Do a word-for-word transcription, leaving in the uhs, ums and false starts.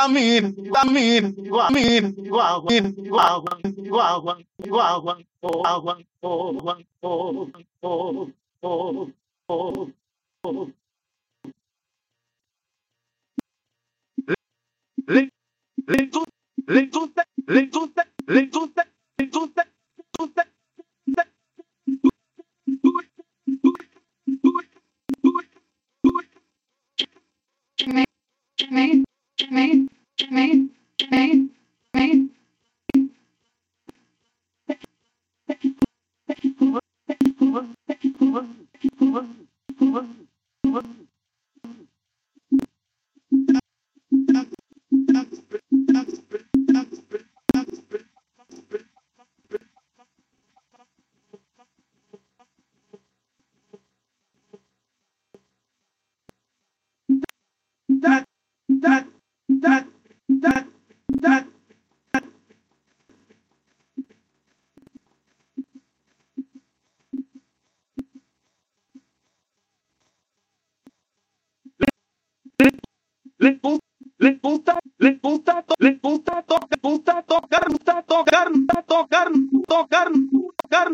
Guamín, guamín, guamín, guaguán, guaguán, guaguán, guaguán, guaguán, guaguán, guaguán, guaguán, guaguán. Le, le gusta, le gusta, le gusta, le gusta, le gusta, le gusta. Jimmy, Jimmy, Jimmy, Jimmy, Jimmy, Jimmy. That, that, that, that, that. Le gusta, le gusta, le gusta, le gusta tocar, gusta tocar, gusta tocar, gusta tocar, tocar, tocar.